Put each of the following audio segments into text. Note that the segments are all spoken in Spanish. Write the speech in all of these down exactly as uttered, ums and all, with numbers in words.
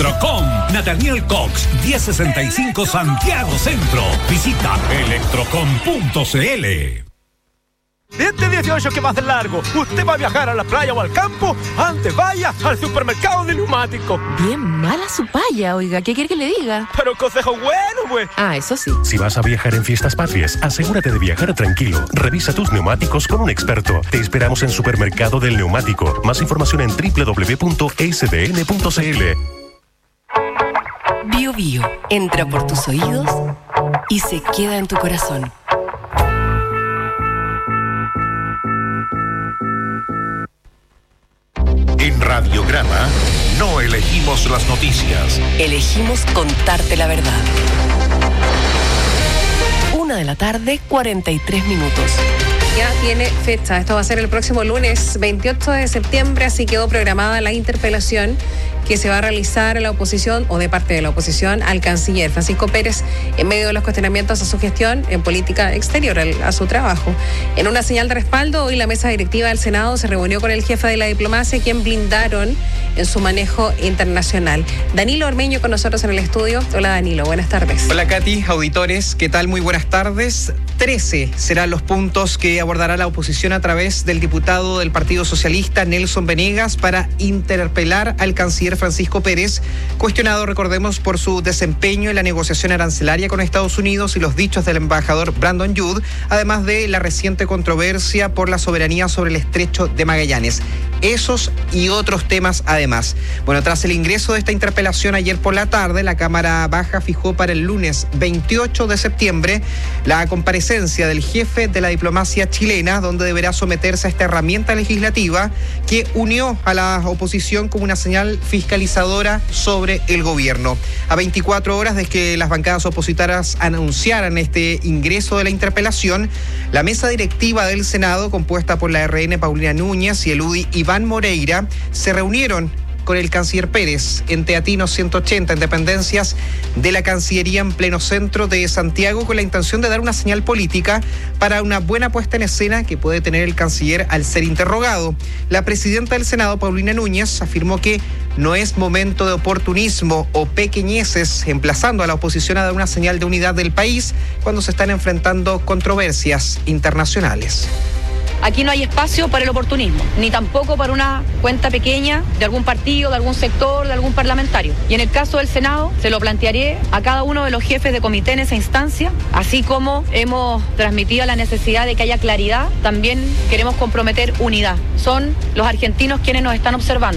Electrocom. Nathaniel Cox, diez sesenta y cinco Santiago Centro. Visita electrocom punto c l. Este dieciocho que va a ser largo, usted va a viajar a la playa o al campo, antes vaya al supermercado de neumáticos. Bien mala su paya, oiga, ¿qué quiere que le diga? Pero consejo bueno, pues. Ah, eso sí. Si vas a viajar en fiestas patrias, asegúrate de viajar tranquilo. Revisa tus neumáticos con un experto. Te esperamos en Supermercado del Neumático. Más información en doble u doble u doble u punto s d n punto c l. Bio Bio entra por tus oídos y se queda en tu corazón. En Radiograma no elegimos las noticias. Elegimos contarte la verdad. Una de la tarde, cuarenta y tres minutos. Ya tiene fecha. Esto va a ser el próximo lunes veintiocho de septiembre, así quedó programada la interpelación que se va a realizar a la oposición o de parte de la oposición al canciller Francisco Pérez en medio de los cuestionamientos a su gestión en política exterior, a su trabajo. En una señal de respaldo, hoy la mesa directiva del Senado se reunió con el jefe de la diplomacia, quien blindaron en su manejo internacional. Danilo Ormeño con nosotros en el estudio. Hola Danilo, buenas tardes. Hola Katy, auditores, ¿qué tal? Muy buenas tardes. trece serán los puntos que abordará la oposición a través del diputado del Partido Socialista, Nelson Venegas, para interpelar al canciller Francisco Pérez, cuestionado, recordemos, por su desempeño en la negociación arancelaria con Estados Unidos y los dichos del embajador Brandon Judd, además de la reciente controversia por la soberanía sobre el Estrecho de Magallanes. Esos y otros temas además. Bueno, tras el ingreso de esta interpelación ayer por la tarde, la Cámara Baja fijó para el lunes veintiocho de septiembre la comparecencia del jefe de la diplomacia chilena, donde deberá someterse a esta herramienta legislativa que unió a la oposición como una señal fiscalizadora sobre el gobierno. A veinticuatro horas de que las bancadas opositoras anunciaran este ingreso de la interpelación, la mesa directiva del Senado, compuesta por la R N Paulina Núñez y el U D I Iván Moreira, se reunieron con el canciller Pérez en Teatino ciento ochenta, en dependencias de la Cancillería en pleno centro de Santiago, con la intención de dar una señal política para una buena puesta en escena que puede tener el canciller al ser interrogado. La presidenta del Senado, Paulina Núñez, afirmó que no es momento de oportunismo o pequeñeces, emplazando a la oposición a dar una señal de unidad del país cuando se están enfrentando controversias internacionales. Aquí no hay espacio para el oportunismo, ni tampoco para una cuenta pequeña de algún partido, de algún sector, de algún parlamentario. Y en el caso del Senado, se lo plantearé a cada uno de los jefes de comité en esa instancia, así como hemos transmitido la necesidad de que haya claridad, también queremos comprometer unidad. Son los argentinos quienes nos están observando.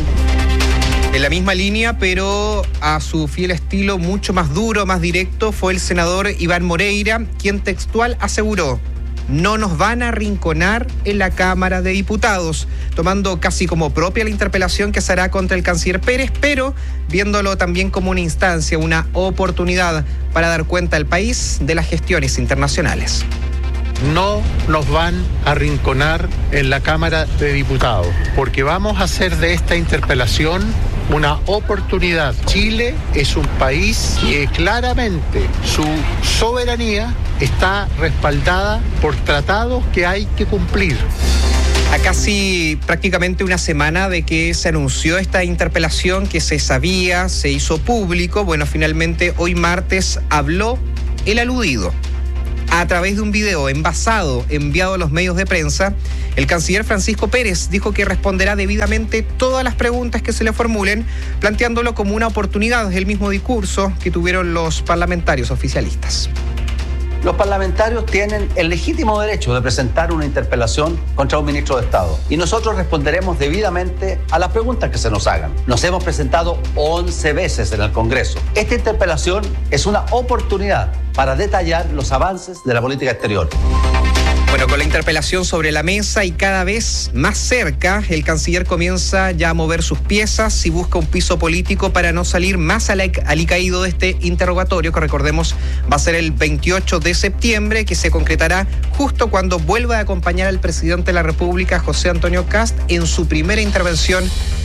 En la misma línea, pero a su fiel estilo mucho más duro, más directo, fue el senador Iván Moreira, quien textual aseguró: no nos van a arrinconar en la Cámara de Diputados, tomando casi como propia la interpelación que se hará contra el canciller Pérez, pero viéndolo también como una instancia, una oportunidad para dar cuenta al país de las gestiones internacionales. No nos van a arrinconar en la Cámara de Diputados, porque vamos a hacer de esta interpelación una oportunidad. Chile es un país que claramente su soberanía está respaldada por tratados que hay que cumplir. A casi prácticamente una semana de que se anunció esta interpelación, que se sabía, se hizo público, bueno, finalmente hoy martes habló el aludido. A través de un video envasado enviado a los medios de prensa, el canciller Francisco Pérez dijo que responderá debidamente todas las preguntas que se le formulen, planteándolo como una oportunidad, el mismo discurso que tuvieron los parlamentarios oficialistas. Los parlamentarios tienen el legítimo derecho de presentar una interpelación contra un ministro de Estado y nosotros responderemos debidamente a las preguntas que se nos hagan. Nos hemos presentado once veces en el Congreso. Esta interpelación es una oportunidad para detallar los avances de la política exterior. Bueno, con la interpelación sobre la mesa y cada vez más cerca, el canciller comienza ya a mover sus piezas y busca un piso político para no salir más alicaído de este interrogatorio, que recordemos va a ser el veintiocho de septiembre, que se concretará justo cuando vuelva a acompañar al presidente de la República, José Antonio Kast, en su primera intervención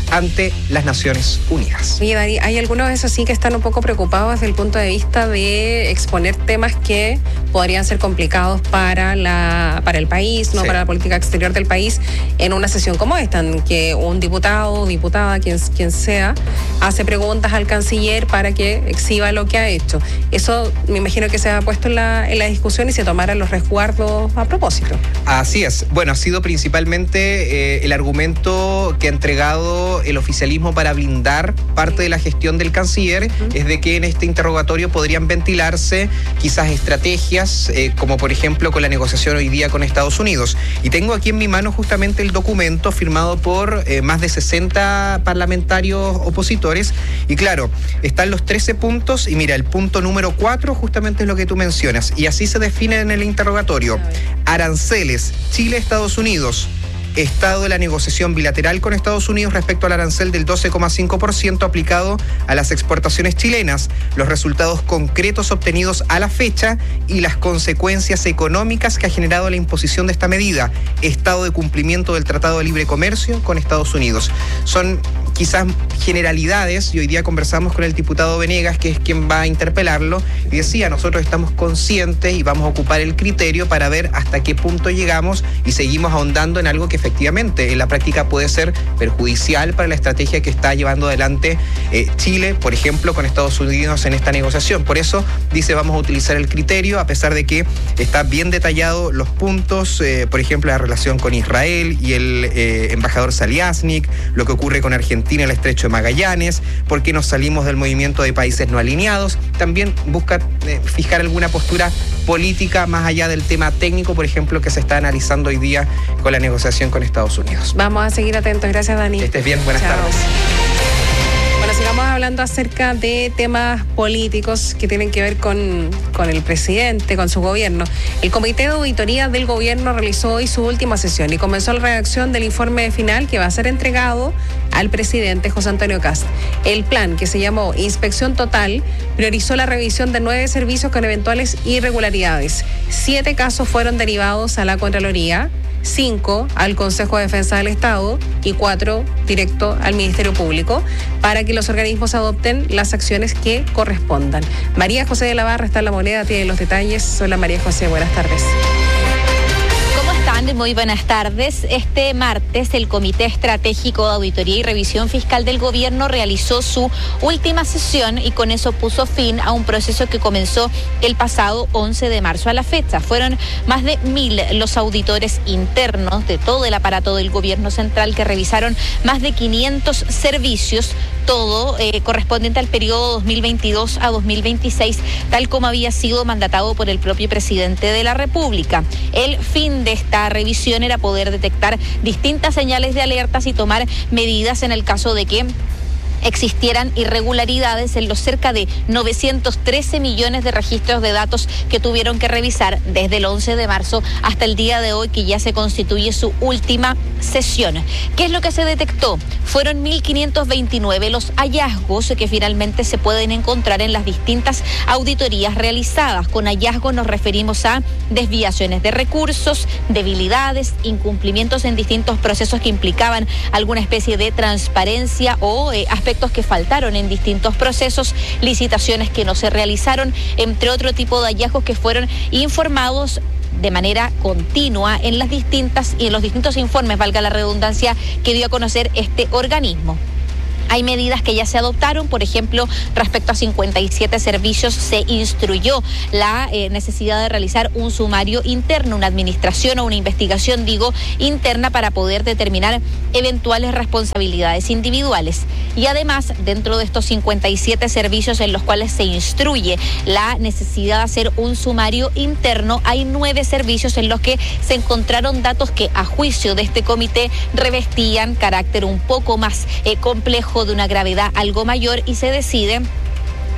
ante las Naciones Unidas. Oye, Dani, hay algunos de esos sí que están un poco preocupados desde el punto de vista de exponer temas que podrían ser complicados para la para el país, no sí. para la política exterior del país, en una sesión como esta, en que un diputado, diputada, quien, quien sea, hace preguntas al canciller para que exhiba lo que ha hecho. Eso me imagino que se ha puesto en la, en la discusión y se tomaran los resguardos a propósito. Así es. Bueno, ha sido principalmente eh, el argumento que ha entregado el oficialismo para blindar parte de la gestión del canciller, uh-huh. es de que en este interrogatorio podrían ventilarse quizás estrategias, eh, como por ejemplo con la negociación hoy día con Estados Unidos. Y tengo aquí en mi mano justamente el documento firmado por eh, más de sesenta parlamentarios opositores. Y claro, están los trece puntos y mira, el punto número cuatro justamente es lo que tú mencionas. Y así se define en el interrogatorio. Aranceles, Chile, Estados Unidos. Estado de la negociación bilateral con Estados Unidos respecto al arancel del doce coma cinco por ciento aplicado a las exportaciones chilenas, los resultados concretos obtenidos a la fecha y las consecuencias económicas que ha generado la imposición de esta medida, estado de cumplimiento del Tratado de Libre Comercio con Estados Unidos. Son quizás generalidades, y hoy día conversamos con el diputado Venegas, que es quien va a interpelarlo, y decía, nosotros estamos conscientes y vamos a ocupar el criterio para ver hasta qué punto llegamos y seguimos ahondando en algo que efectivamente en la práctica puede ser perjudicial para la estrategia que está llevando adelante eh, Chile, por ejemplo, con Estados Unidos en esta negociación. Por eso dice, vamos a utilizar el criterio, a pesar de que está bien detallado los puntos, eh, por ejemplo, la relación con Israel y el eh, embajador Saliasnik, lo que ocurre con Argentina, el estrecho de Magallanes, por qué nos salimos del movimiento de países no alineados. También busca eh, fijar alguna postura política más allá del tema técnico, por ejemplo, que se está analizando hoy día con la negociación con Estados Unidos. Vamos a seguir atentos. Gracias, Dani. Que estés bien. Buenas Chao. tardes. Bueno, sigamos hablando acerca de temas políticos que tienen que ver con, con el presidente, con su gobierno. El Comité de Auditoría del Gobierno realizó hoy su última sesión y comenzó la redacción del informe final que va a ser entregado al presidente José Antonio Kast. El plan, que se llamó Inspección Total, priorizó la revisión de nueve servicios con eventuales irregularidades. Siete casos fueron derivados a la Contraloría, cinco al Consejo de Defensa del Estado y cuatro directo al Ministerio Público, para que los organismos adopten las acciones que correspondan. María José de la Barra está en La Moneda, tiene los detalles. Hola María José, buenas tardes. ¿Cómo están? Muy buenas tardes. Este martes el Comité Estratégico de Auditoría y Revisión Fiscal del Gobierno realizó su última sesión y con eso puso fin a un proceso que comenzó el pasado once de marzo a la fecha. Fueron más de mil los auditores internos de todo el aparato del Gobierno Central que revisaron más de quinientos servicios, todo eh, correspondiente al periodo dos mil veintidós a dos mil veintiséis, tal como había sido mandatado por el propio presidente de la República. El fin de esta revisión era poder detectar distintas señales de alertas y tomar medidas en el caso de que existieran irregularidades en los cerca de novecientos trece millones de registros de datos que tuvieron que revisar desde el once de marzo hasta el día de hoy, que ya se constituye su última sesión. ¿Qué es lo que se detectó? Fueron mil quinientos veintinueve los hallazgos que finalmente se pueden encontrar en las distintas auditorías realizadas. Con hallazgos nos referimos a desviaciones de recursos, debilidades, incumplimientos en distintos procesos que implicaban alguna especie de transparencia o eh, aspectos que faltaron en distintos procesos, licitaciones que no se realizaron, entre otro tipo de hallazgos que fueron informados de manera continua en las distintas y en los distintos informes, valga la redundancia, que dio a conocer este organismo. Hay medidas que ya se adoptaron, por ejemplo, respecto a cincuenta y siete servicios se instruyó la eh, necesidad de realizar un sumario interno, una administración o una investigación, digo, interna para poder determinar eventuales responsabilidades individuales. Y además, dentro de estos cincuenta y siete servicios en los cuales se instruye la necesidad de hacer un sumario interno, hay nueve servicios en los que se encontraron datos que, a juicio de este comité, revestían carácter un poco más eh, complejo, de una gravedad algo mayor, y se decide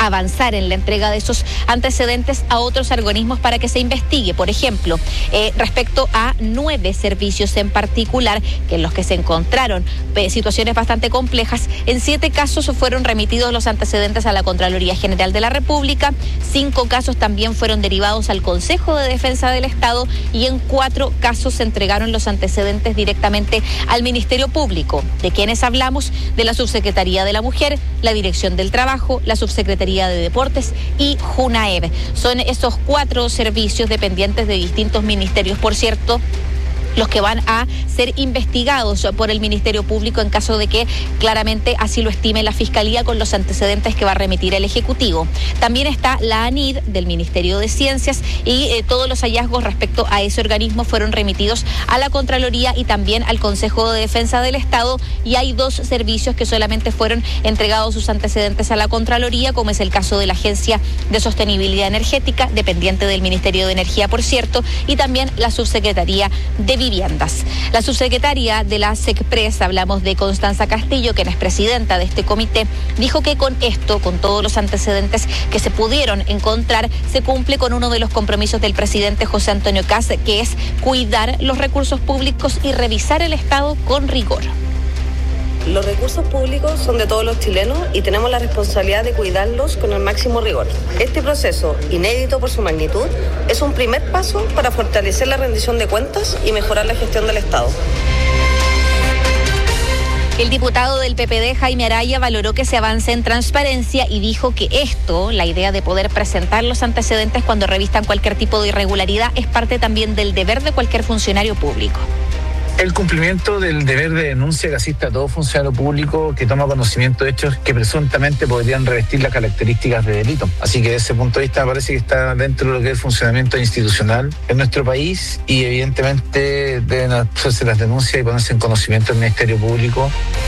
avanzar en la entrega de esos antecedentes a otros organismos para que se investigue. Por ejemplo, eh, respecto a nueve servicios en particular, que en los que se encontraron eh, situaciones bastante complejas, en siete casos fueron remitidos los antecedentes a la Contraloría General de la República, cinco casos también fueron derivados al Consejo de Defensa del Estado y en cuatro casos se entregaron los antecedentes directamente al Ministerio Público. ¿De quiénes hablamos? De la Subsecretaría de la Mujer, la Dirección del Trabajo, la Subsecretaría de Deportes y JUNAEB. Son esos cuatro servicios dependientes de distintos ministerios, por cierto, los que van a ser investigados por el Ministerio Público en caso de que claramente así lo estime la Fiscalía con los antecedentes que va a remitir el Ejecutivo. También está la ANID del Ministerio de Ciencias y eh, todos los hallazgos respecto a ese organismo fueron remitidos a la Contraloría y también al Consejo de Defensa del Estado, y hay dos servicios que solamente fueron entregados sus antecedentes a la Contraloría, como es el caso de la Agencia de Sostenibilidad Energética, dependiente del Ministerio de Energía, por cierto, y también la Subsecretaría de Viviendas. La subsecretaria de la SECPRES, hablamos de Constanza Castillo, quien es presidenta de este comité, dijo que con esto, con todos los antecedentes que se pudieron encontrar, se cumple con uno de los compromisos del presidente José Antonio Kast, que es cuidar los recursos públicos y revisar el Estado con rigor. Los recursos públicos son de todos los chilenos y tenemos la responsabilidad de cuidarlos con el máximo rigor. Este proceso, inédito por su magnitud, es un primer paso para fortalecer la rendición de cuentas y mejorar la gestión del Estado. El diputado del P P D, Jaime Araya, valoró que se avance en transparencia y dijo que esto, la idea de poder presentar los antecedentes cuando revistan cualquier tipo de irregularidad, es parte también del deber de cualquier funcionario público. El cumplimiento del deber de denuncia que asiste a todo funcionario público que toma conocimiento de hechos que presuntamente podrían revestir las características de delito. Así que desde ese punto de vista me parece que está dentro de lo que es el funcionamiento institucional en nuestro país y evidentemente deben hacerse las denuncias y ponerse en conocimiento del Ministerio Público.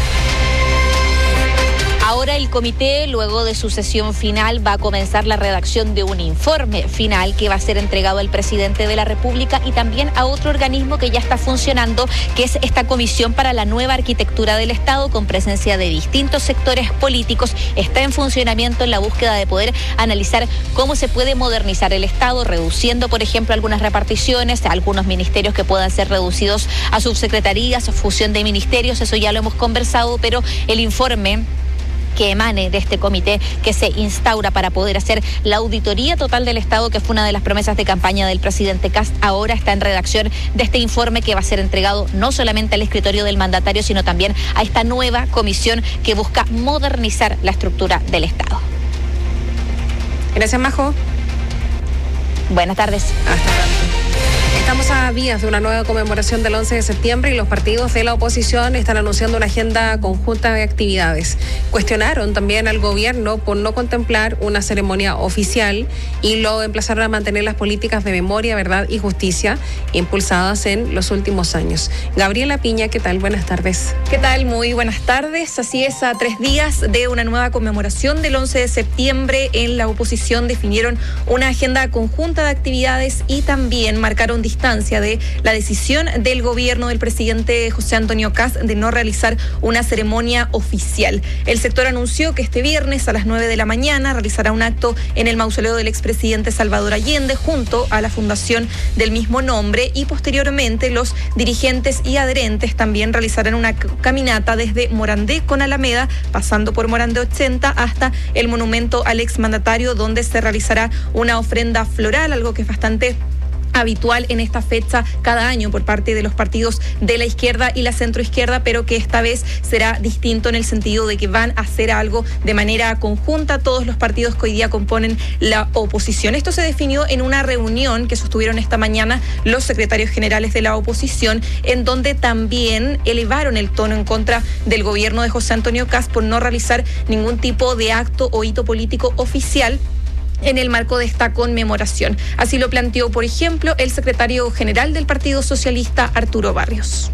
Ahora el comité, luego de su sesión final, va a comenzar la redacción de un informe final que va a ser entregado al presidente de la República y también a otro organismo que ya está funcionando, que es esta Comisión para la Nueva Arquitectura del Estado, con presencia de distintos sectores políticos. Está en funcionamiento en la búsqueda de poder analizar cómo se puede modernizar el Estado, reduciendo, por ejemplo, algunas reparticiones, algunos ministerios que puedan ser reducidos a subsecretarías, fusión de ministerios, eso ya lo hemos conversado, pero el informe que emane de este comité que se instaura para poder hacer la auditoría total del Estado, que fue una de las promesas de campaña del presidente Kast, ahora está en redacción de este informe que va a ser entregado no solamente al escritorio del mandatario, sino también a esta nueva comisión que busca modernizar la estructura del Estado. Gracias, Majo. Buenas tardes. Hasta pronto. Estamos a días de una nueva conmemoración del once de septiembre y los partidos de la oposición están anunciando una agenda conjunta de actividades. Cuestionaron también al gobierno por no contemplar una ceremonia oficial y lo emplazaron a mantener las políticas de memoria, verdad y justicia impulsadas en los últimos años. Gabriela Piña, ¿qué tal? Buenas tardes. ¿Qué tal? Muy buenas tardes. Así es, a tres días de una nueva conmemoración del once de septiembre, en la oposición definieron una agenda conjunta de actividades y también marcaron distancia de la decisión del gobierno del presidente José Antonio Kast de no realizar una ceremonia oficial. El sector anunció que este viernes a las nueve de la mañana realizará un acto en el mausoleo del expresidente Salvador Allende junto a la fundación del mismo nombre, y posteriormente los dirigentes y adherentes también realizarán una caminata desde Morandé con Alameda, pasando por Morandé ochenta hasta el monumento al exmandatario, donde se realizará una ofrenda floral, algo que es bastante habitual en esta fecha cada año por parte de los partidos de la izquierda y la centroizquierda, pero que esta vez será distinto en el sentido de que van a hacer algo de manera conjunta todos los partidos que hoy día componen la oposición. Esto se definió en una reunión que sostuvieron esta mañana los secretarios generales de la oposición, en donde también elevaron el tono en contra del gobierno de José Antonio Kast por no realizar ningún tipo de acto o hito político oficial en el marco de esta conmemoración. Así lo planteó, por ejemplo, el secretario general del Partido Socialista, Arturo Barrios.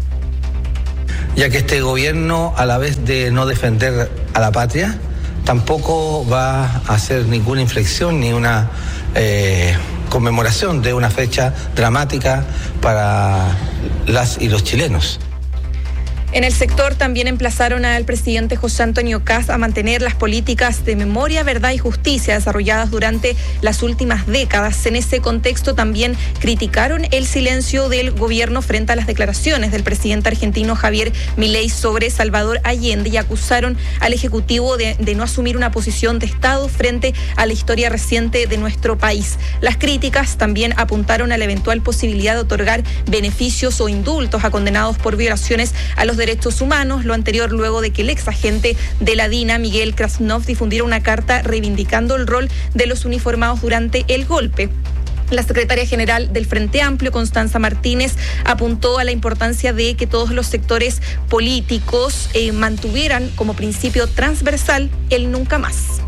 Ya que este gobierno, a la vez de no defender a la patria, tampoco va a hacer ninguna inflexión ni una eh, conmemoración de una fecha dramática para las y los chilenos. En el sector también emplazaron al presidente José Antonio Kast a mantener las políticas de memoria, verdad y justicia desarrolladas durante las últimas décadas. En ese contexto también criticaron el silencio del gobierno frente a las declaraciones del presidente argentino Javier Milei sobre Salvador Allende y acusaron al Ejecutivo de, de no asumir una posición de Estado frente a la historia reciente de nuestro país. Las críticas también apuntaron a la eventual posibilidad de otorgar beneficios o indultos a condenados por violaciones a los derechos humanos, lo anterior luego de que el ex agente de la DINA, Miguel Krasnov, difundiera una carta reivindicando el rol de los uniformados durante el golpe. La secretaria general del Frente Amplio, Constanza Martínez, apuntó a la importancia de que todos los sectores políticos eh, mantuvieran como principio transversal el nunca más.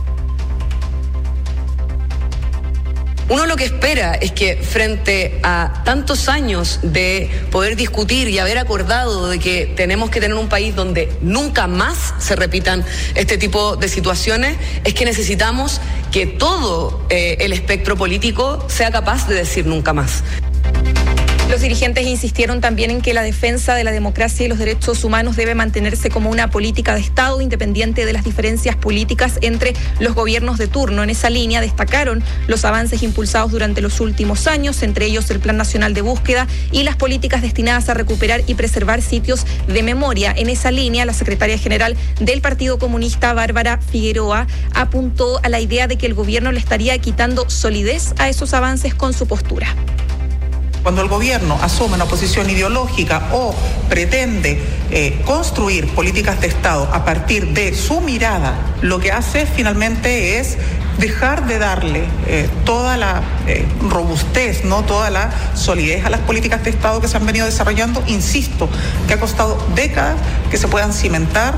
Uno lo que espera es que frente a tantos años de poder discutir y haber acordado de que tenemos que tener un país donde nunca más se repitan este tipo de situaciones, es que necesitamos que todo eh, el espectro político sea capaz de decir nunca más. Los dirigentes insistieron también en que la defensa de la democracia y los derechos humanos debe mantenerse como una política de Estado independiente de las diferencias políticas entre los gobiernos de turno. En esa línea destacaron los avances impulsados durante los últimos años, entre ellos el Plan Nacional de Búsqueda y las políticas destinadas a recuperar y preservar sitios de memoria. En esa línea, la secretaria general del Partido Comunista, Bárbara Figueroa, apuntó a la idea de que el gobierno le estaría quitando solidez a esos avances con su postura. Cuando el gobierno asume una posición ideológica o pretende eh, construir políticas de Estado a partir de su mirada, lo que hace finalmente es dejar de darle eh, toda la eh, robustez, no toda la solidez a las políticas de Estado que se han venido desarrollando, insisto, que ha costado décadas que se puedan cimentar.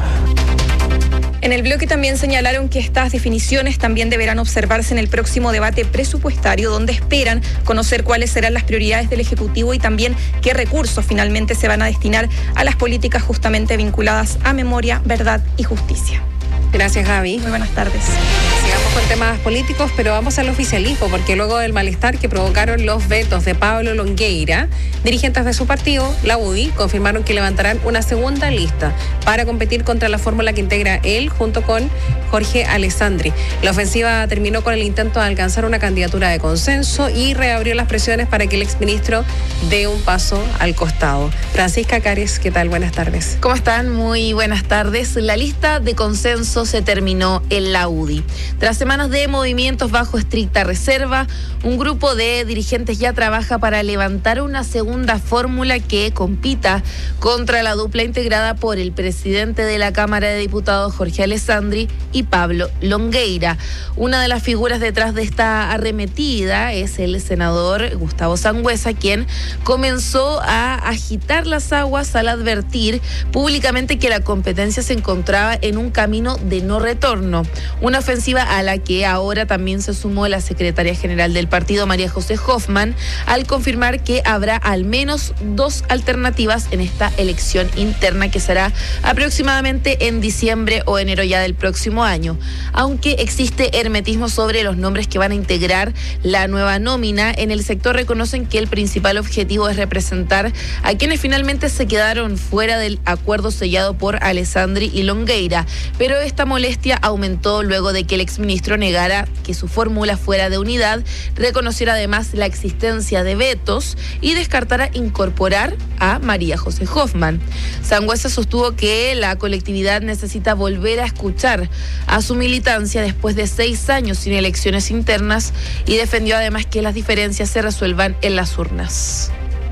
En el bloque también señalaron que estas definiciones también deberán observarse en el próximo debate presupuestario, donde esperan conocer cuáles serán las prioridades del Ejecutivo y también qué recursos finalmente se van a destinar a las políticas justamente vinculadas a memoria, verdad y justicia. Gracias, Gaby. Muy buenas tardes. Sigamos con temas políticos, pero vamos al oficialismo, porque luego del malestar que provocaron los vetos de Pablo Longueira, dirigentes de su partido, la U D I, confirmaron que levantarán una segunda lista para competir contra la fórmula que integra él junto con Jorge Alessandri. La ofensiva terminó con el intento de alcanzar una candidatura de consenso y reabrió las presiones para que el exministro dé un paso al costado. Francisca Cares, ¿qué tal? Buenas tardes. ¿Cómo están? Muy buenas tardes. La lista de consenso se terminó en la U D I. Tras semanas de movimientos bajo estricta reserva, un grupo de dirigentes ya trabaja para levantar una segunda fórmula que compita contra la dupla integrada por el presidente de la Cámara de Diputados, Jorge Alessandri, y Pablo Longueira. Una de las figuras detrás de esta arremetida es el senador Gustavo Sangüesa, quien comenzó a agitar las aguas al advertir públicamente que la competencia se encontraba en un camino de no retorno. Una ofensiva a la que ahora también se sumó la secretaria general del partido, María José Hoffman, al confirmar que habrá al menos dos alternativas en esta elección interna que será aproximadamente en diciembre o enero ya del próximo año. Aunque existe hermetismo sobre los nombres que van a integrar la nueva nómina, en el sector reconocen que el principal objetivo es representar a quienes finalmente se quedaron fuera del acuerdo sellado por Alessandri y Longueira, pero esta molestia aumentó luego de que el exministro negara que su fórmula fuera de unidad, reconociera además la existencia de vetos y descartara incorporar a María José Hoffman. Sangüesa sostuvo que la colectividad necesita volver a escuchar a su militancia después de seis años sin elecciones internas y defendió además que las diferencias se resuelvan en las urnas.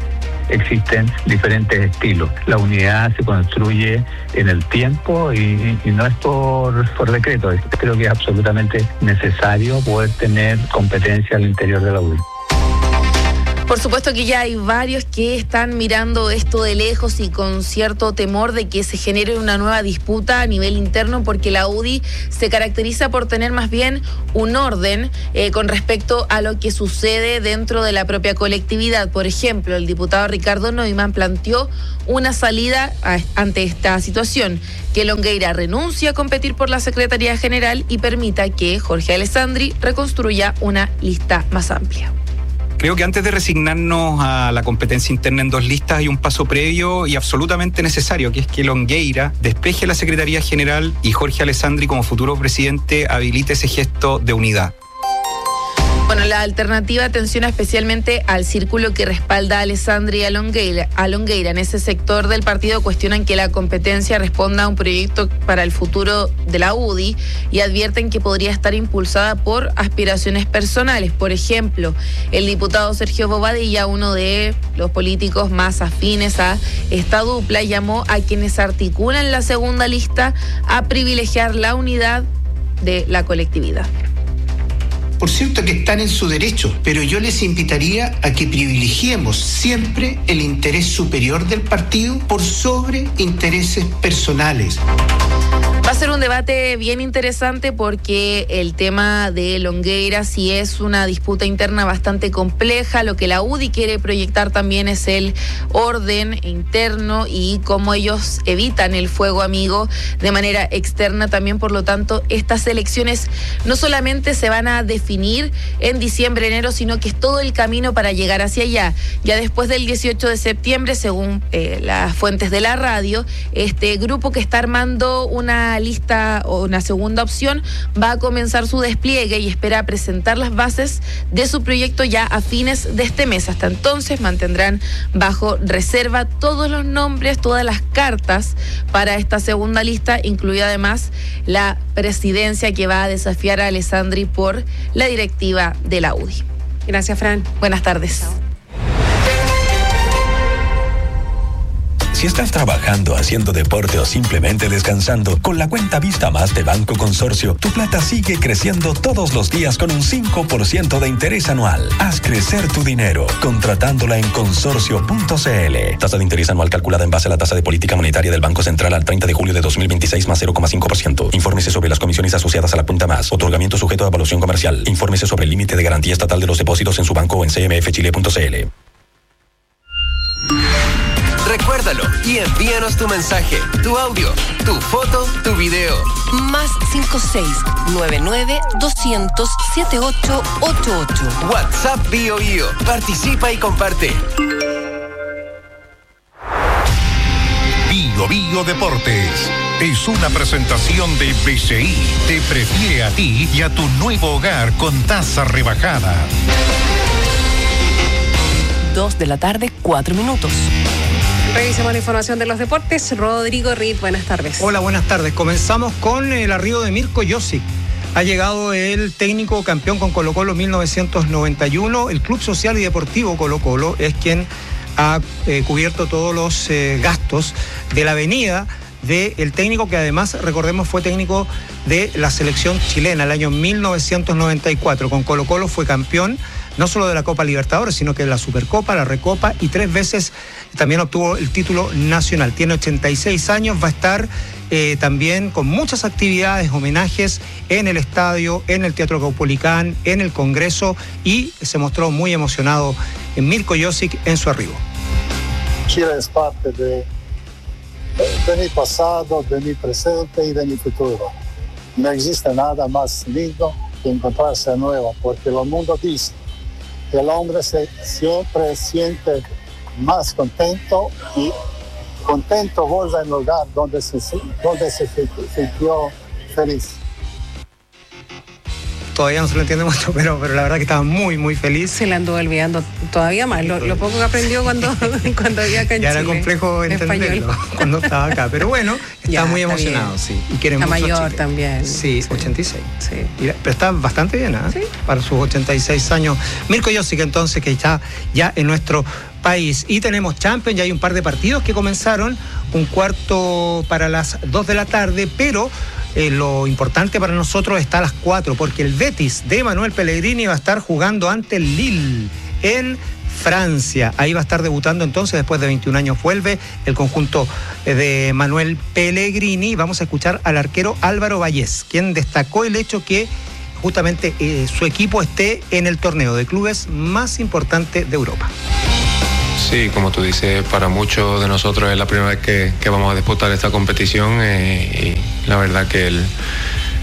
Existen diferentes estilos. La unidad se construye en el tiempo y, y no es por, por decreto. Creo que es absolutamente necesario poder tener competencia al interior de la U D I. Por supuesto que ya hay varios que están mirando esto de lejos y con cierto temor de que se genere una nueva disputa a nivel interno, porque la U D I se caracteriza por tener más bien un orden eh, con respecto a lo que sucede dentro de la propia colectividad. Por ejemplo, el diputado Ricardo Neumann planteó una salida a, ante esta situación, que Longueira renuncie a competir por la Secretaría General y permita que Jorge Alessandri reconstruya una lista más amplia. Creo que antes de resignarnos a la competencia interna en dos listas hay un paso previo y absolutamente necesario, que es que Longueira despeje la Secretaría General y Jorge Alessandri como futuro presidente habilite ese gesto de unidad. Bueno, la alternativa atenciona especialmente al círculo que respalda a Alessandri y a Longueira. A Longueira. En ese sector del partido cuestionan que la competencia responda a un proyecto para el futuro de la U D I y advierten que podría estar impulsada por aspiraciones personales. Por ejemplo, el diputado Sergio Bobadilla, uno de los políticos más afines a esta dupla, llamó a quienes articulan la segunda lista a privilegiar la unidad de la colectividad. Por cierto que están en su derecho, pero yo les invitaría a que privilegiemos siempre el interés superior del partido por sobre intereses personales. Va a ser un debate bien interesante porque el tema de Longueira sí es una disputa interna bastante compleja. Lo que la U D I quiere proyectar también es el orden interno y cómo ellos evitan el fuego amigo de manera externa también. Por lo tanto, estas elecciones no solamente se van a definir en diciembre, enero, sino que es todo el camino para llegar hacia allá. Ya después del dieciocho de septiembre, según eh, las fuentes de la radio, este grupo que está armando una lista o una segunda opción va a comenzar su despliegue y espera presentar las bases de su proyecto ya a fines de este mes. Hasta entonces mantendrán bajo reserva todos los nombres, todas las cartas para esta segunda lista, incluida además la presidencia que va a desafiar a Alessandri por la directiva de la U D I. Gracias, Fran. Buenas tardes. Si estás trabajando, haciendo deporte o simplemente descansando, con la cuenta Vista Más de Banco Consorcio, tu plata sigue creciendo todos los días con un cinco por ciento de interés anual. Haz crecer tu dinero contratándola en consorcio punto c l. Tasa de interés anual calculada en base a la tasa de política monetaria del Banco Central al treinta de julio de dos mil veintiséis más cero coma cinco por ciento. Infórmese sobre las comisiones asociadas a la cuenta Más. Otorgamiento sujeto a evaluación comercial. Infórmese sobre el límite de garantía estatal de los depósitos en su banco o en c m f chile punto c l. Recuérdalo y envíanos tu mensaje, tu audio, tu foto, tu video. Más cinco seis nueve nueve doscientos setenta y ocho ochenta y ocho. WhatsApp Bio Bio. Participa y comparte. Bio Bio Deportes es una presentación de B C I. Te prefiere a ti y a tu nuevo hogar con tasa rebajada. Dos de la tarde, cuatro minutos. Revisemos la información de los deportes. Rodrigo Reed, buenas tardes. Hola, buenas tardes. Comenzamos con el arribo de Mirko Josic. Ha llegado el técnico campeón con Colo Colo mil novecientos noventa y uno. El Club Social y Deportivo Colo Colo es quien ha eh, cubierto todos los eh, gastos de la venida del técnico que además, recordemos, fue técnico de la selección chilena el año mil novecientos noventa y cuatro. Con Colo Colo fue campeón no solo de la Copa Libertadores, sino que de la Supercopa, la Recopa, y tres veces también obtuvo el título nacional. Tiene ochenta y seis años, va a estar eh, también con muchas actividades, homenajes en el estadio, en el Teatro Caupolicán, en el Congreso, y se mostró muy emocionado en Mirko Josic en su arribo. Chile es parte de, de mi pasado, de mi presente y de mi futuro. No existe nada más lindo que encontrarse de nuevo, porque el mundo dice que el hombre se, siempre siente más contento y contento vuelve al lugar donde se, donde se sintió feliz. Todavía no se lo entiende mucho, pero, pero la verdad que estaba muy, muy feliz. Se le anduvo olvidando todavía más, lo, lo poco que aprendió cuando, cuando había acá en ya Chile. Era complejo entenderlo español. Cuando estaba acá, pero bueno, está ya, muy está emocionado, bien. Sí. Y quiere está mucho mayor a Chile. También. Sí, sí, ochenta y seis. Sí. Y, pero está bastante bien, ¿eh? Sí. Para sus ochenta y seis años. Mirko Josic, entonces, que está ya en nuestro país. Y tenemos Champions, ya hay un par de partidos que comenzaron, un cuarto para las dos de la tarde, pero Eh, lo importante para nosotros está a las cuatro, porque el Betis de Manuel Pellegrini va a estar jugando ante el Lille en Francia. Ahí va a estar debutando entonces, después de veintiún años vuelve el conjunto de Manuel Pellegrini. Vamos a escuchar al arquero Álvaro Vallés, quien destacó el hecho que justamente eh, su equipo esté en el torneo de clubes más importante de Europa. Sí, como tú dices, para muchos de nosotros es la primera vez que, que vamos a disputar esta competición eh, y la verdad que el,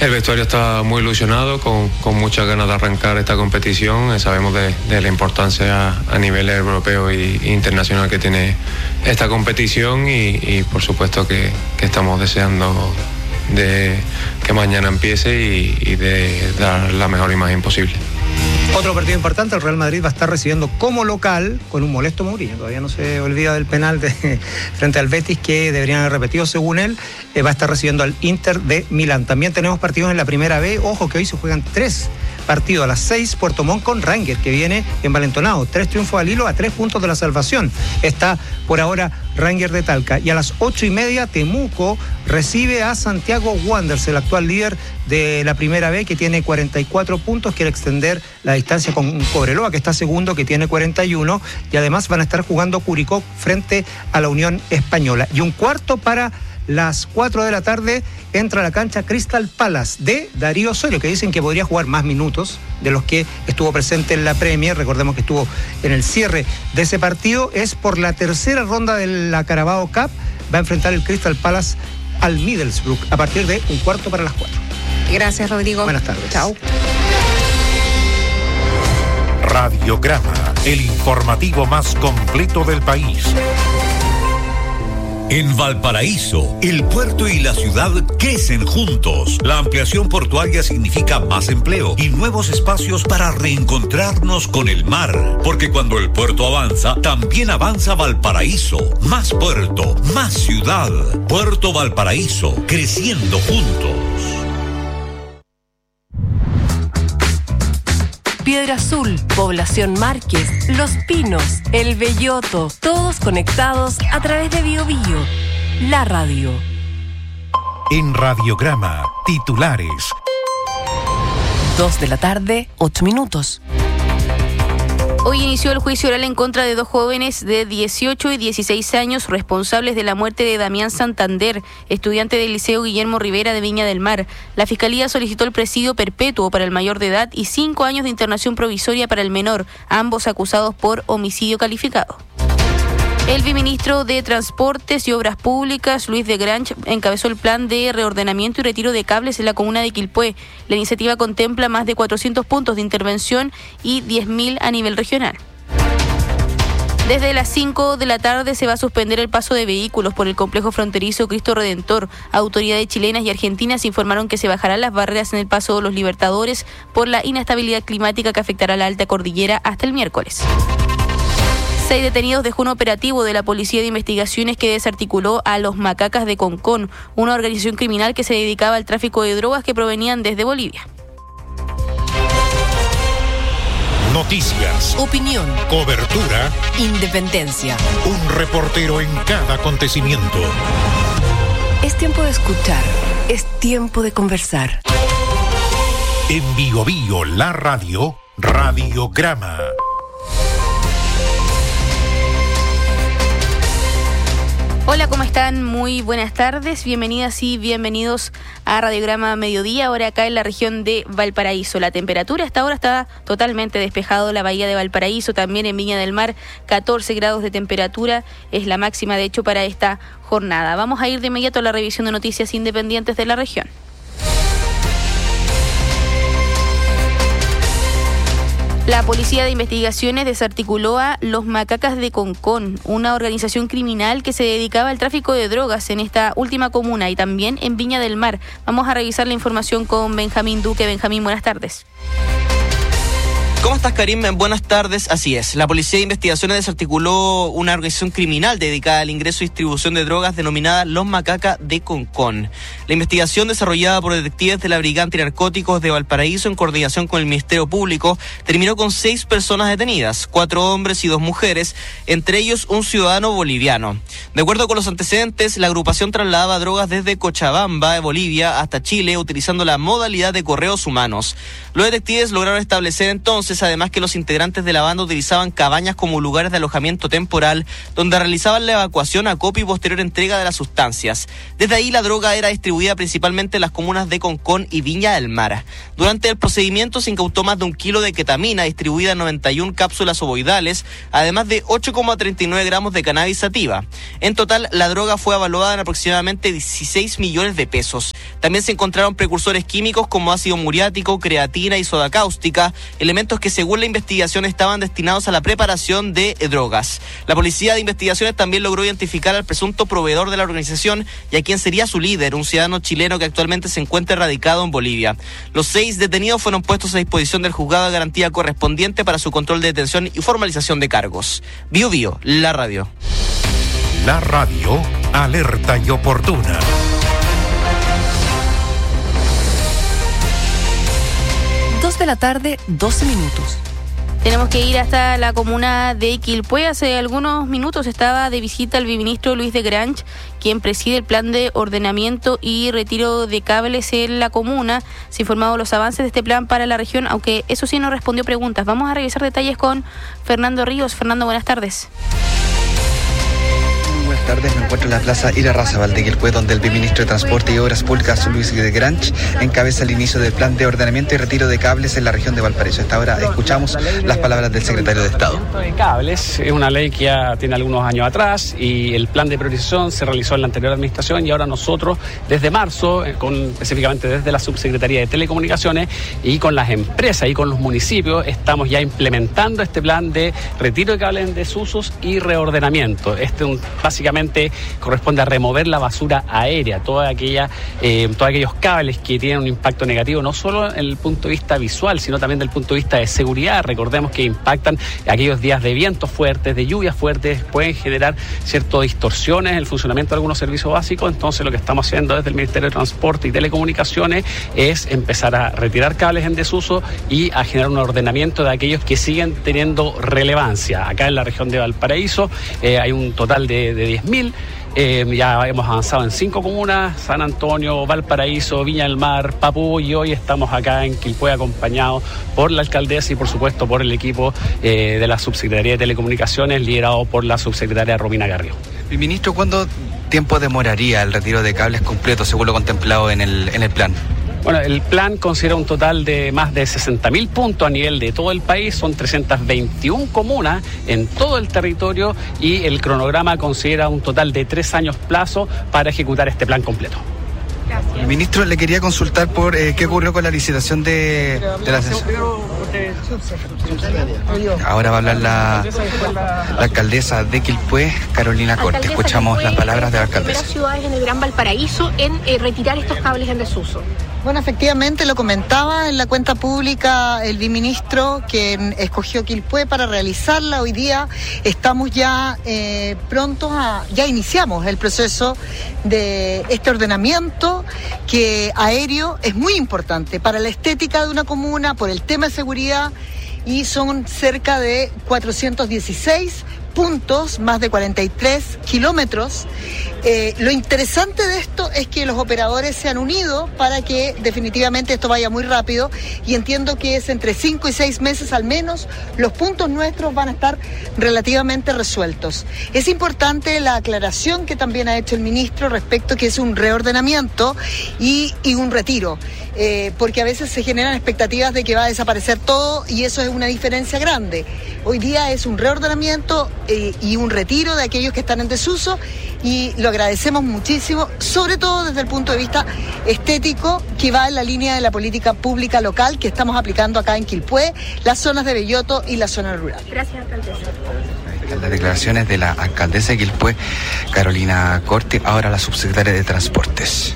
El vestuario está muy ilusionado, con, con muchas ganas de arrancar esta competición. Sabemos de, de la importancia a, a nivel europeo e internacional que tiene esta competición y, y por supuesto que, que estamos deseando de que mañana empiece y, y de dar la mejor imagen posible. Otro partido importante, el Real Madrid va a estar recibiendo como local con un molesto Mourinho. Todavía no se olvida del penal de, frente al Betis que deberían haber repetido según él. Eh, va a estar recibiendo al Inter de Milán. También tenemos partidos en la primera B. Ojo que hoy se juegan tres partidos. A las seis, Puerto Montt con Rangers, que viene envalentonado. Tres triunfos al hilo a tres puntos de la salvación. Está por ahora Rangers de Talca. Y a las ocho y media, Temuco recibe a Santiago Wanderers, el actual líder de la primera B, que tiene cuarenta y cuatro puntos, quiere extender la distancia con Cobreloa, que está segundo, que tiene cuarenta y uno, y además van a estar jugando Curicó frente a la Unión Española. Y un cuarto para las cuatro de la tarde entra a la cancha Crystal Palace de Darío Osorio, que dicen que podría jugar más minutos de los que estuvo presente en la Premier. Recordemos que estuvo en el cierre de ese partido. Es por la tercera ronda de la Carabao Cup. Va a enfrentar el Crystal Palace al Middlesbrough a partir de un cuarto para las cuatro. Gracias, Rodrigo. Buenas tardes. Chao. Radiograma, el informativo más completo del país. En Valparaíso, el puerto y la ciudad crecen juntos. La ampliación portuaria significa más empleo y nuevos espacios para reencontrarnos con el mar. Porque cuando el puerto avanza, también avanza Valparaíso. Más puerto, más ciudad. Puerto Valparaíso, creciendo juntos. Piedra Azul, Población Márquez, Los Pinos, El Belloto, todos conectados a través de Bio Bio, la radio. En Radiograma, titulares. Dos de la tarde, ocho minutos. Hoy inició el juicio oral en contra de dos jóvenes de dieciocho y dieciséis años responsables de la muerte de Damián Santander, estudiante del Liceo Guillermo Rivera de Viña del Mar. La Fiscalía solicitó el presidio perpetuo para el mayor de edad y cinco años de internación provisoria para el menor, ambos acusados por homicidio calificado. El viceministro de Transportes y Obras Públicas, Luis de Grange, encabezó el plan de reordenamiento y retiro de cables en la comuna de Quilpué. La iniciativa contempla más de cuatrocientos puntos de intervención y diez mil a nivel regional. Desde las cinco de la tarde se va a suspender el paso de vehículos por el complejo fronterizo Cristo Redentor. Autoridades chilenas y argentinas informaron que se bajarán las barreras en el paso de los Libertadores por la inestabilidad climática que afectará la alta cordillera hasta el miércoles. Seis detenidos dejó un operativo de la Policía de Investigaciones que desarticuló a los Macacas de Concón, una organización criminal que se dedicaba al tráfico de drogas que provenían desde Bolivia. Noticias, opinión, cobertura, independencia. Un reportero en cada acontecimiento. Es tiempo de escuchar, es tiempo de conversar. En Bio Bio, la radio, Radiograma. Hola, ¿cómo están? Muy buenas tardes, bienvenidas y bienvenidos a Radiograma Mediodía, ahora acá en la región de Valparaíso. La temperatura hasta ahora está totalmente despejado, la bahía de Valparaíso, también en Viña del Mar, catorce grados de temperatura, es la máxima de hecho para esta jornada. Vamos a ir de inmediato a la revisión de noticias independientes de la región. La Policía de Investigaciones desarticuló a los Macacas de Concón, una organización criminal que se dedicaba al tráfico de drogas en esta última comuna y también en Viña del Mar. Vamos a revisar la información con Benjamín Duque. Benjamín, buenas tardes. ¿Cómo estás, Karim? Buenas tardes. Así es. La Policía de Investigaciones desarticuló una organización criminal dedicada al ingreso y distribución de drogas denominada Los Macacas de Concón. La investigación, desarrollada por detectives de la Brigada Antinarcóticos de Valparaíso en coordinación con el Ministerio Público, terminó con seis personas detenidas, cuatro hombres y dos mujeres, entre ellos un ciudadano boliviano. De acuerdo con los antecedentes, la agrupación trasladaba drogas desde Cochabamba, Bolivia, hasta Chile, utilizando la modalidad de correos humanos. Los detectives lograron establecer entonces entonces, además, que los integrantes de la banda utilizaban cabañas como lugares de alojamiento temporal, donde realizaban la evacuación, acopio y posterior entrega de las sustancias. Desde ahí, la droga era distribuida principalmente en las comunas de Concón y Viña del Mar. Durante el procedimiento se incautó más de un kilo de ketamina, distribuida en noventa y una cápsulas ovoidales, además de ocho coma treinta y nueve gramos de cannabis sativa. En total, la droga fue evaluada en aproximadamente dieciséis millones de pesos. También se encontraron precursores químicos como ácido muriático, creatina y soda cáustica, elementos que según la investigación estaban destinados a la preparación de drogas. La Policía de Investigaciones también logró identificar al presunto proveedor de la organización y a quien sería su líder, un ciudadano chileno que actualmente se encuentra radicado en Bolivia. Los seis detenidos fueron puestos a disposición del juzgado de garantía correspondiente para su control de detención y formalización de cargos. Bio Bio, la radio. La radio, alerta y oportuna. Dos de la tarde, doce minutos. Tenemos que ir hasta la comuna de Quilpué. Hace algunos minutos estaba de visita el viceministro Luis de Grange, quien preside el plan de ordenamiento y retiro de cables en la comuna. Se ha informado los avances de este plan para la región, aunque eso sí no respondió preguntas. Vamos a revisar detalles con Fernando Ríos. Fernando, buenas tardes. Buenas tardes, me encuentro en la plaza Irarrázaval de Quilpué, donde el viceministro de Transporte y Obras Públicas, Luis de Grange, encabeza el inicio del plan de ordenamiento y retiro de cables en la región de Valparaíso. A esta hora escuchamos las palabras del secretario de Estado. El de cables es una ley que ya tiene algunos años atrás y el plan de priorización se realizó en la anterior administración y ahora nosotros desde marzo, con, específicamente desde la Subsecretaría de Telecomunicaciones y con las empresas y con los municipios, estamos ya implementando este plan de retiro de cables en desusos y reordenamiento. Este es un básicamente corresponde a remover la basura aérea, toda aquella, eh, todos aquellos cables que tienen un impacto negativo, no solo en el punto de vista visual, sino también desde el punto de vista de seguridad. Recordemos que impactan aquellos días de vientos fuertes, de lluvias fuertes, pueden generar ciertas distorsiones en el funcionamiento de algunos servicios básicos. Entonces, lo que estamos haciendo desde el Ministerio de Transporte y Telecomunicaciones es empezar a retirar cables en desuso y a generar un ordenamiento de aquellos que siguen teniendo relevancia. Acá en la región de Valparaíso eh, hay un total de, de diez mil. Eh, ya hemos avanzado en cinco comunas: San Antonio, Valparaíso, Viña del Mar, Papú, y hoy estamos acá en Quilpué acompañados por la alcaldesa y por supuesto por el equipo eh, de la Subsecretaría de Telecomunicaciones liderado por la subsecretaria Romina Garrido. El ministro, ¿cuánto tiempo demoraría el retiro de cables completo según lo contemplado en el, en el plan? Bueno, el plan considera un total de más de sesenta mil puntos a nivel de todo el país, son trescientas veintiuna comunas en todo el territorio y el cronograma considera un total de tres años plazo para ejecutar este plan completo. Gracias. Ministro, le quería consultar por eh, qué ocurrió con la licitación de, de la Ahora va a hablar la, la alcaldesa de Quilpué, Carolina Corte. Escuchamos las palabras de la alcaldesa. Las ciudades en el Gran Valparaíso en eh, retirar estos cables en desuso. Bueno, efectivamente lo comentaba en la cuenta pública el viceministro, quien escogió Quilpué para realizarla. Hoy día estamos ya eh, prontos a, ya iniciamos el proceso de este ordenamiento que aéreo es muy importante para la estética de una comuna, por el tema de seguridad, y son cerca de cuatrocientos dieciséis puntos, más de cuarenta y tres kilómetros. Eh, lo interesante de esto es que los operadores se han unido para que definitivamente esto vaya muy rápido, y entiendo que es entre cinco y seis meses al menos los puntos nuestros van a estar relativamente resueltos. Es importante la aclaración que también ha hecho el ministro respecto que es un reordenamiento y, y un retiro, eh, porque a veces se generan expectativas de que va a desaparecer todo y eso es una diferencia grande. Hoy día es un reordenamiento eh, y un retiro de aquellos que están en desuso, y lo agradecemos muchísimo, sobre todo desde el punto de vista estético, que va en la línea de la política pública local que estamos aplicando acá en Quilpué, las zonas de Belloto y la zona rural. Gracias, alcaldesa. Las declaraciones de la alcaldesa de Quilpué, Carolina Corte. Ahora la subsecretaria de Transportes.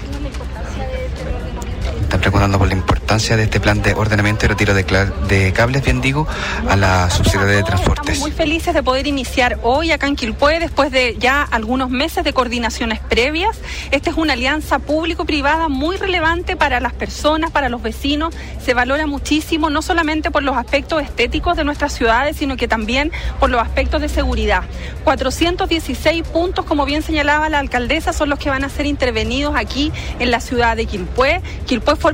Están preguntando por la importancia de este plan de ordenamiento y retiro de, de cables, bien digo, a la subsecretaria de Transportes. Estamos muy felices de poder iniciar hoy acá en Quilpué, después de ya algunos meses de coordinaciones previas. Esta es una alianza público-privada muy relevante para las personas, para los vecinos. Se valora muchísimo, no solamente por los aspectos estéticos de nuestras ciudades, sino que también por los aspectos de seguridad. cuatrocientos dieciséis puntos, como bien señalaba la alcaldesa, son los que van a ser intervenidos aquí en la ciudad de Quilpué. Quilpué forma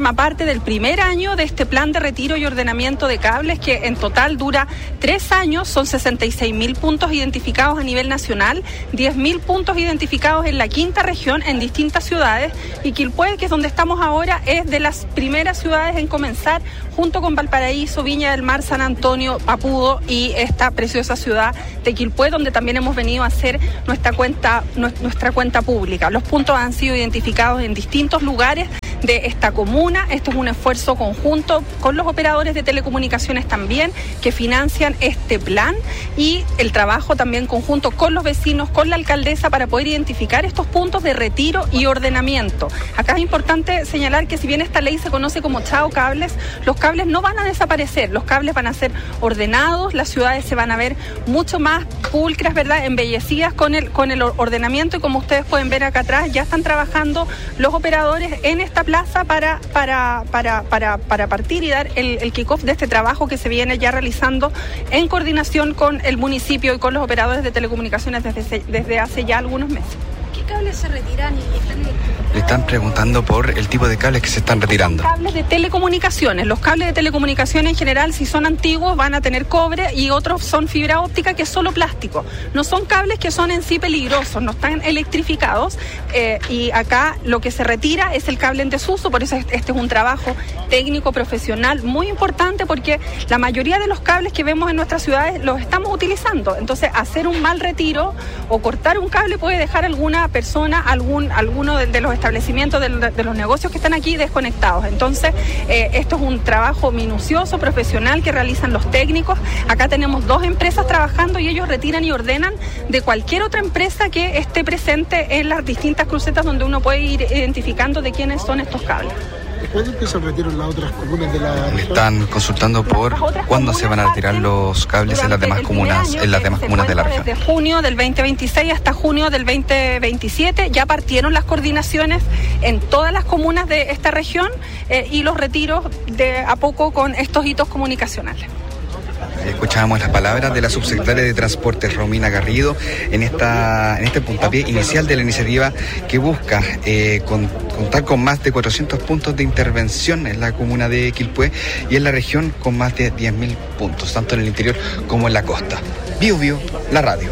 forma parte del primer año de este plan de retiro y ordenamiento de cables que en total dura tres años, son sesenta y seis mil puntos identificados a nivel nacional, diez mil puntos identificados en la quinta región en distintas ciudades, y Quilpué, que es donde estamos ahora, es de las primeras ciudades en comenzar, junto con Valparaíso, Viña del Mar, San Antonio, Papudo y esta preciosa ciudad de Quilpué, donde también hemos venido a hacer nuestra cuenta, nuestra cuenta pública. Los puntos han sido identificados en distintos lugares de esta comuna. Esto es un esfuerzo conjunto con los operadores de telecomunicaciones también, que financian este plan, y el trabajo también conjunto con los vecinos, con la alcaldesa, para poder identificar estos puntos de retiro y ordenamiento. Acá es importante señalar que si bien esta ley se conoce como Chao Cables, los cables no van a desaparecer, los cables van a ser ordenados, las ciudades se van a ver mucho más pulcras, ¿verdad?, embellecidas con el, con el ordenamiento, y como ustedes pueden ver acá atrás, ya están trabajando los operadores en esta plaza para, para, para, para, para partir y dar el, el kick-off de este trabajo que se viene ya realizando en coordinación con el municipio y con los operadores de telecomunicaciones desde, desde hace ya algunos meses. ¿Qué cables se retiran y están electrificados? Le están preguntando por el tipo de cables que se están retirando. Los cables de telecomunicaciones. Los cables de telecomunicaciones en general, si son antiguos, van a tener cobre, y otros son fibra óptica, que es solo plástico. No son cables que son en sí peligrosos, no están electrificados, eh, y acá lo que se retira es el cable en desuso. Por eso este es un trabajo técnico, profesional, muy importante, porque la mayoría de los cables que vemos en nuestras ciudades los estamos utilizando. Entonces, hacer un mal retiro o cortar un cable puede dejar a alguna persona, algún, alguno de, de los establecimientos, de, de los negocios que están aquí desconectados. Entonces, eh, esto es un trabajo minucioso, profesional, que realizan los técnicos. Acá tenemos dos empresas trabajando, y ellos retiran y ordenan de cualquier otra empresa que esté presente en las distintas crucetas, donde uno puede ir identificando de quiénes son estos cables. ¿Cuándo empieza el retiro en las otras comunas de la región? Están consultando por cuándo se van a retirar los cables en las demás comunas, en las demás comunas de la región. Desde junio del veinte veintiséis hasta junio del veinte veintisiete ya partieron las coordinaciones en todas las comunas de esta región, eh, y los retiros de a poco con estos hitos comunicacionales. Escuchábamos las palabras de la subsecretaria de Transportes, Romina Garrido, en esta en este puntapié inicial de la iniciativa que busca eh, con, contar con más de cuatrocientos puntos de intervención en la comuna de Quilpué y en la región con más de diez mil puntos, tanto en el interior como en la costa. Bio Bio, la radio.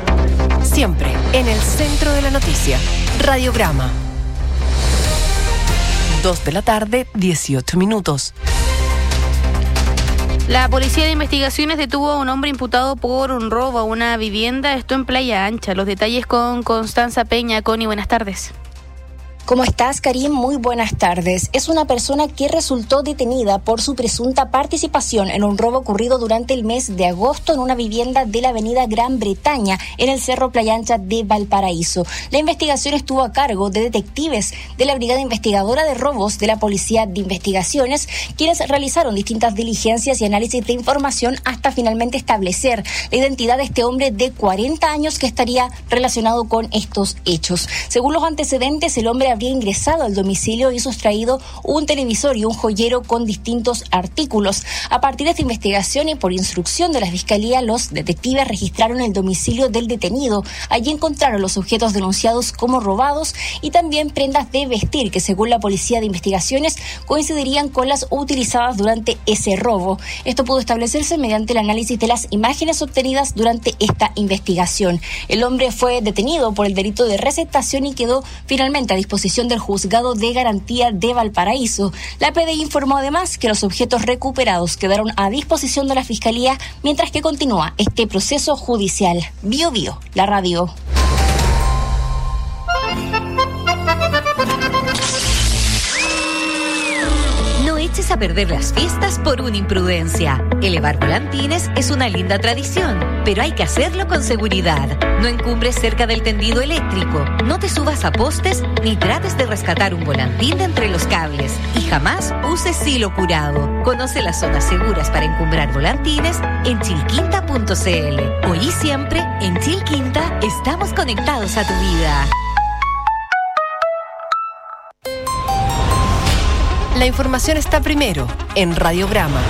Siempre en el centro de la noticia. Radiograma. Dos de la tarde, dieciocho minutos. La Policía de Investigaciones detuvo a un hombre imputado por un robo a una vivienda, esto en Playa Ancha. Los detalles con Constanza Peña. Connie, buenas tardes. ¿Cómo estás, Karim? Muy buenas tardes. Es una persona que resultó detenida por su presunta participación en un robo ocurrido durante el mes de agosto en una vivienda de la avenida Gran Bretaña, en el Cerro Playa Ancha de Valparaíso. La investigación estuvo a cargo de detectives de la Brigada Investigadora de Robos de la Policía de Investigaciones, quienes realizaron distintas diligencias y análisis de información hasta finalmente establecer la identidad de este hombre de cuarenta años que estaría relacionado con estos hechos. Según los antecedentes, el hombre habría ingresado al domicilio y sustraído un televisor y un joyero con distintos artículos. A partir de esta investigación y por instrucción de la Fiscalía, los detectives registraron el domicilio del detenido. Allí encontraron los objetos denunciados como robados y también prendas de vestir que, según la Policía de Investigaciones, coincidirían con las utilizadas durante ese robo. Esto pudo establecerse mediante el análisis de las imágenes obtenidas durante esta investigación. El hombre fue detenido por el delito de receptación y quedó finalmente a disposición del Juzgado de Garantía de Valparaíso. La P D I informó además que los objetos recuperados quedaron a disposición de la Fiscalía mientras que continúa este proceso judicial. Bio Bio, la radio. Eches a perder las fiestas por una imprudencia. Elevar volantines es una linda tradición, pero hay que hacerlo con seguridad. No encumbres cerca del tendido eléctrico, no te subas a postes ni trates de rescatar un volantín de entre los cables y jamás uses silo curado. Conoce las zonas seguras para encumbrar volantines en chilquinta punto c l. Hoy y siempre, en Chilquinta, estamos conectados a tu vida. La información está primero en Radiograma.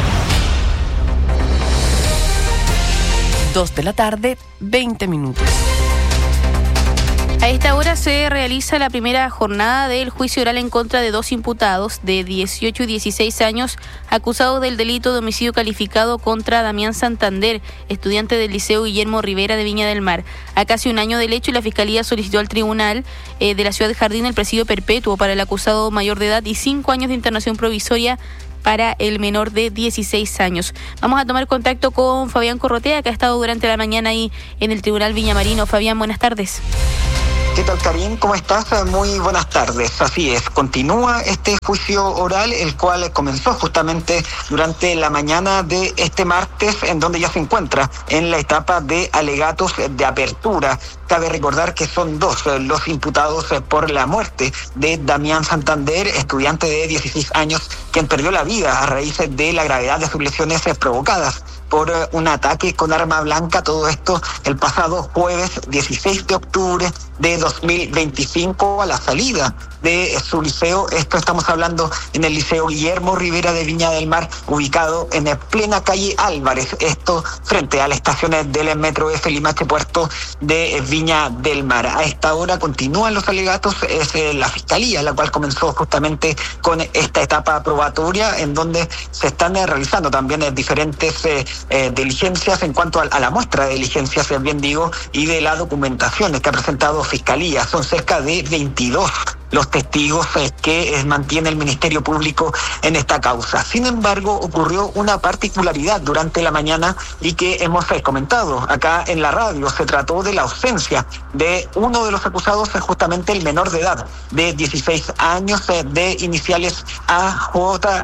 Dos de la tarde, veinte minutos. A esta hora se realiza la primera jornada del juicio oral en contra de dos imputados de dieciocho y dieciséis años acusados del delito de homicidio calificado contra Damián Santander, estudiante del Liceo Guillermo Rivera de Viña del Mar. A casi un año del hecho, la Fiscalía solicitó al Tribunal eh, de la Ciudad de Jardín el presidio perpetuo para el acusado mayor de edad y cinco años de internación provisoria para el menor de dieciséis años. Vamos a tomar contacto con Fabián Corrotea, que ha estado durante la mañana ahí en el Tribunal Viñamarino. Fabián, buenas tardes. ¿Qué tal, Karim? ¿Cómo estás? Muy buenas tardes. Así es, continúa este juicio oral, el cual comenzó justamente durante la mañana de este martes, en donde ya se encuentra en la etapa de alegatos de apertura. Cabe recordar que son dos los imputados por la muerte de Damián Santander, estudiante de dieciséis años, quien perdió la vida a raíz de la gravedad de sus lesiones provocadas por un ataque con arma blanca. Todo esto el pasado jueves dieciséis de octubre de dos mil veinticinco, a la salida de su liceo. Esto estamos hablando en el Liceo Guillermo Rivera de Viña del Mar, ubicado en plena calle Álvarez, esto frente a la estación del metro F Limache Puerto de Viña del Mar. A esta hora continúan los alegatos, es la Fiscalía la cual comenzó justamente con esta etapa probatoria, en donde se están realizando también diferentes eh, eh, diligencias en cuanto a, a la muestra de diligencias, bien digo, y de la documentación que ha presentado Fiscalía. Son cerca de veintidós los testigos eh, que eh, mantiene el Ministerio Público en esta causa. Sin embargo, ocurrió una particularidad durante la mañana y que hemos eh, comentado acá en la radio. Se trató de la ausencia de uno de los acusados, eh, justamente el menor de edad, de dieciséis años, eh, de iniciales A J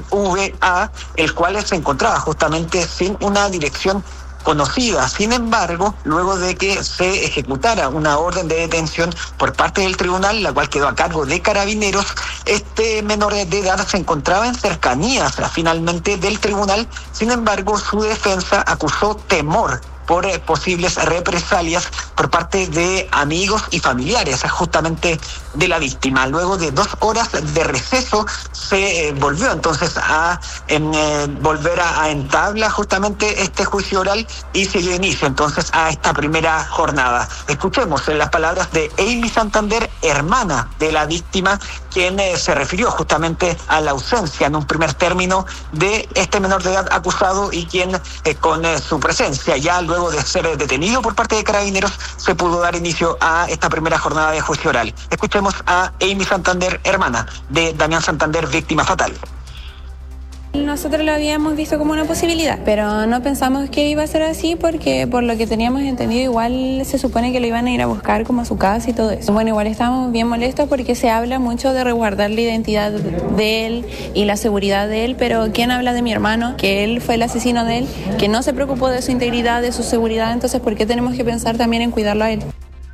V A, el cual se encontraba justamente sin una dirección conocida. Sin embargo, luego de que se ejecutara una orden de detención por parte del tribunal, la cual quedó a cargo de Carabineros, este menor de edad se encontraba en cercanías finalmente del tribunal. Sin embargo, su defensa acusó temor por eh, posibles represalias por parte de amigos y familiares justamente de la víctima. Luego de dos horas de receso se eh, volvió entonces a en, eh, volver a, a entabla justamente este juicio oral y se dio inicio entonces a esta primera jornada. Escuchemos eh, las palabras de Amy Santander, hermana de la víctima, quien eh, se refirió justamente a la ausencia en un primer término de este menor de edad acusado y quien eh, con eh, su presencia ya luego Luego de ser detenido por parte de Carabineros, se pudo dar inicio a esta primera jornada de juicio oral. Escuchemos a Amy Santander, hermana de Damián Santander, víctima fatal. Nosotros lo habíamos visto como una posibilidad, pero no pensamos que iba a ser así porque por lo que teníamos entendido igual se supone que lo iban a ir a buscar como a su casa y todo eso. Bueno, igual estábamos bien molestos porque se habla mucho de resguardar la identidad de él y la seguridad de él, pero ¿quién habla de mi hermano? Que él fue el asesino de él, que no se preocupó de su integridad, de su seguridad, entonces ¿por qué tenemos que pensar también en cuidarlo a él?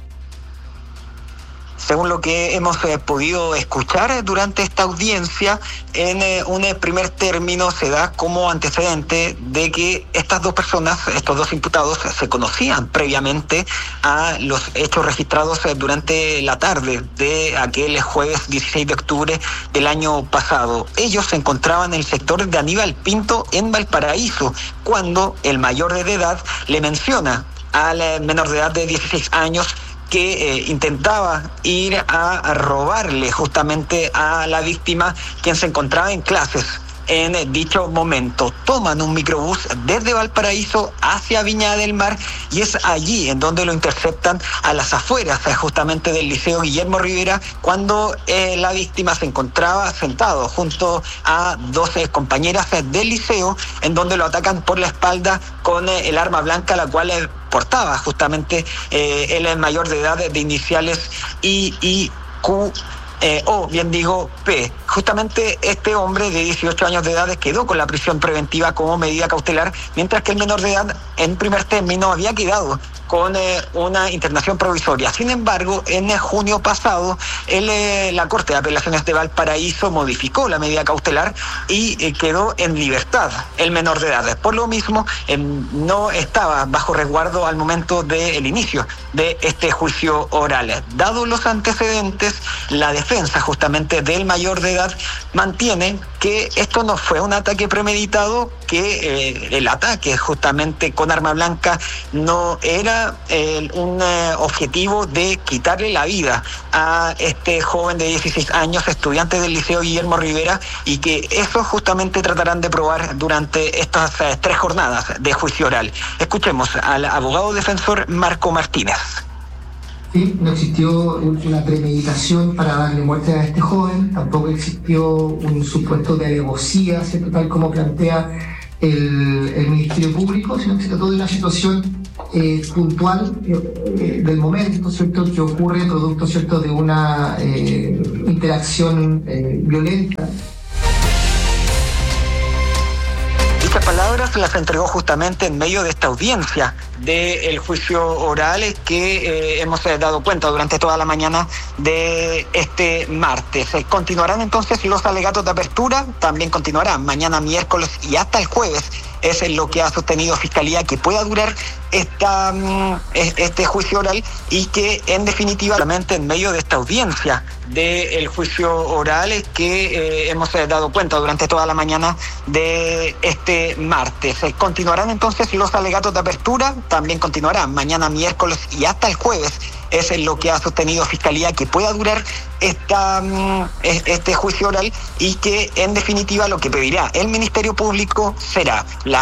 Según lo que hemos eh, podido escuchar durante esta audiencia, en eh, un eh, primer término se da como antecedente de que estas dos personas, estos dos imputados, se conocían previamente a los hechos registrados eh, durante la tarde de aquel jueves dieciséis de octubre del año pasado. Ellos se encontraban en el sector de Aníbal Pinto en Valparaíso, cuando el mayor de edad le menciona al eh, menor de edad de dieciséis años que eh, intentaba ir a, a robarle justamente a la víctima, quien se encontraba en clases en eh, dicho momento. Toman un microbús desde Valparaíso hacia Viña del Mar y es allí en donde lo interceptan a las afueras eh, justamente del Liceo Guillermo Rivera, cuando eh, la víctima se encontraba sentado junto a doce compañeras eh, del liceo, en donde lo atacan por la espalda con eh, el arma blanca, la cual eh, portaba justamente eh, el mayor de edad de iniciales I I Q Eh, o bien digo P. Justamente este hombre de dieciocho años de edad quedó con la prisión preventiva como medida cautelar, mientras que el menor de edad en primer término había quedado con eh, una internación provisoria. Sin embargo, en eh, junio pasado, el, eh, la Corte de Apelaciones de Valparaíso modificó la medida cautelar y eh, quedó en libertad el menor de edad. Por lo mismo, eh, no estaba bajo resguardo al momento del inicio de este juicio oral. Dados los antecedentes, la defensa defensa justamente del mayor de edad mantiene que esto no fue un ataque premeditado, que eh, el ataque justamente con arma blanca no era eh, un eh, objetivo de quitarle la vida a este joven de dieciséis años, estudiante del Liceo Guillermo Rivera, y que eso justamente tratarán de probar durante estas eh, tres jornadas de juicio oral. Escuchemos al abogado defensor Marco Martínez. Sí, no existió una premeditación para darle muerte a este joven, tampoco existió un supuesto de alevosía, ¿cierto?, tal como plantea el, el Ministerio Público, sino que se trató de una situación eh, puntual eh, del momento, ¿cierto?, que ocurre producto, ¿cierto?, de una eh, interacción eh, violenta. Estas palabras las entregó justamente en medio de esta audiencia del juicio oral que eh, hemos eh, dado cuenta durante toda la mañana de este martes. Eh, continuarán entonces los alegatos de apertura, también continuarán mañana miércoles y hasta el jueves. Es lo que ha sostenido Fiscalía, que pueda durar esta, este juicio oral y que en definitiva, solamente en medio de esta audiencia del juicio oral que eh, hemos eh, dado cuenta durante toda la mañana de este martes. Eh, continuarán entonces los alegatos de apertura, también continuarán mañana miércoles y hasta el jueves. Es lo que ha sostenido Fiscalía, que pueda durar esta, este juicio oral y que en definitiva lo que pedirá el Ministerio Público será la